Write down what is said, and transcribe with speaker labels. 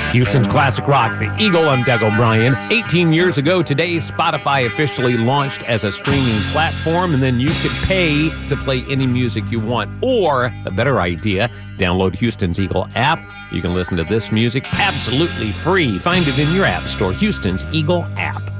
Speaker 1: Houston's classic rock, The Eagle. I'm Doug O'Brien. 18 years ago today, Spotify officially launched as a streaming platform, and then you could pay to play any music you want. Or, a better idea, download Houston's Eagle app. You can listen to this music absolutely free. Find it in your app store, Houston's Eagle app.